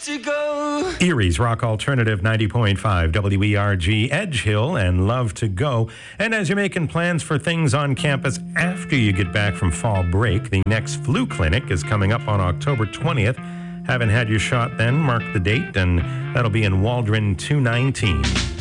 to go. Erie's Rock Alternative 90.5 WERG, Edge Hill, and Love to Go. And as you're making plans for things on campus after you get back from fall break, the next flu clinic is coming up on October 20th. Haven't had your shot then? Mark the date, and that'll be in Waldron 219.